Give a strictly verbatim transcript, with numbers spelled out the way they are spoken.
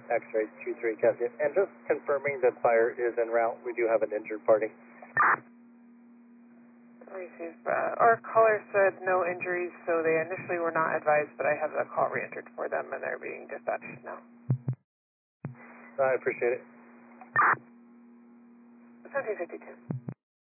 X-ray two three Cassian. And just confirming that fire is en route. We do have an injured party. Receive. Uh, our caller said no injuries, so they initially were not advised, but I have the call re-entered for them, and they're being dispatched now. I appreciate it. seventeen fifty-two.